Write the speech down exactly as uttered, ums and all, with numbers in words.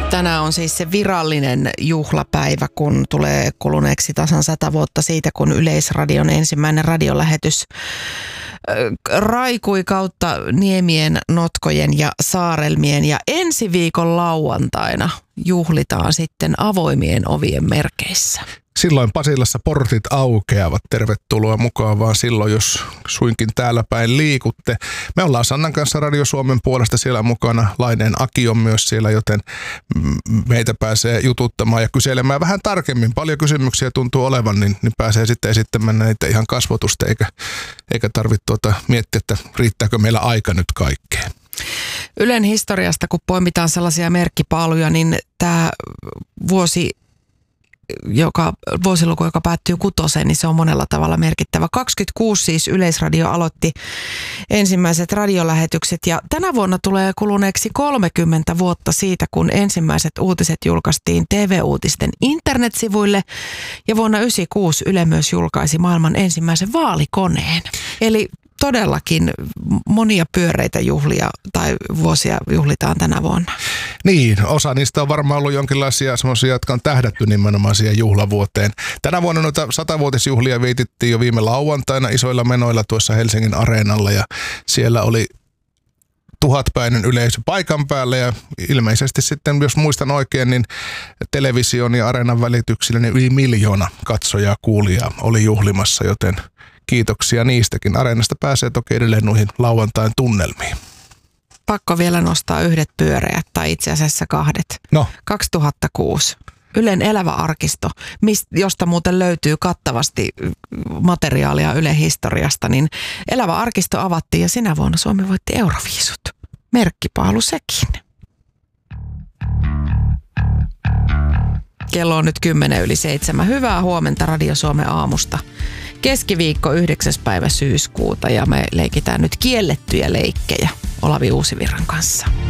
Tänään on siis se virallinen juhlapäivä, kun tulee kuluneeksi tasan sata vuotta siitä, kun Yleisradion ensimmäinen radiolähetys raikui kautta niemien, notkojen ja saarelmien. Ja ensi viikon lauantaina juhlitaan sitten avoimien ovien merkeissä. Silloin Pasilassa portit aukeavat. Tervetuloa mukaan vaan silloin, jos suinkin täällä päin liikutte. Me ollaan Sannan kanssa Radio Suomen puolesta siellä mukana. Laineen Aki on myös siellä, joten meitä pääsee jututtamaan ja kyselemään vähän tarkemmin. Paljon kysymyksiä tuntuu olevan, niin, niin pääsee sitten esittämään näitä ihan kasvotusta, eikä, eikä tarvitse tuota miettiä, että riittääkö meillä aika nyt kaikkeen. Ylen historiasta, kun poimitaan sellaisia merkkipaaluja, niin tämä vuosi joka, vuosiluku, joka päättyy kutoseen, niin se on monella tavalla merkittävä. kaksikymmentäkuusi siis Yleisradio aloitti ensimmäiset radiolähetykset ja tänä vuonna tulee kuluneeksi kolmekymmentä vuotta siitä, kun ensimmäiset uutiset julkaistiin T V-uutisten internetsivuille ja vuonna yhdeksänkymmentäkuusi Yle myös julkaisi maailman ensimmäisen vaalikoneen. Eli todellakin monia pyöreitä juhlia tai vuosia juhlitaan tänä vuonna. Niin, osa niistä on varmaan ollut jonkinlaisia semmoisia, jotka on tähdätty nimenomaan siihen juhlavuoteen. Tänä vuonna noita satavuotisjuhlia viitittiin jo viime lauantaina isoilla menoilla tuossa Helsingin Areenalla ja siellä oli tuhatpäinen yleisö paikan päällä ja ilmeisesti sitten, jos muistan oikein, niin television ja Areenan välityksillä niin yli miljoona katsojaa kuulijaa oli juhlimassa, joten kiitoksia niistäkin. Areenasta pääsee toki edelleen noihin lauantain tunnelmiin. Pakko vielä nostaa yhdet pyöreät, tai itse asiassa kahdet. No. kaksituhattakuusi. Ylen elävä arkisto, josta muuten löytyy kattavasti materiaalia Ylen historiasta, niin elävä arkisto avattiin ja sinä vuonna Suomi voitti Euroviisut. Merkkipaalu sekin. Kello on nyt kymmenen yli seitsemän. Hyvää huomenta Radio Suomen aamusta. Keskiviikko yhdeksäs päivä syyskuuta ja me leikitään nyt kiellettyjä leikkejä Olavi Uusivirran kanssa.